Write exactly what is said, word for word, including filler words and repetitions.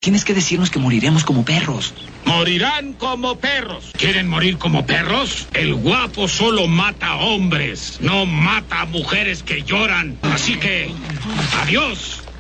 Tienes que decirnos que moriremos como perros. Morirán como perros. ¿Quieren morir como perros? El guapo solo mata hombres, no mata a mujeres que lloran. Así que, adiós.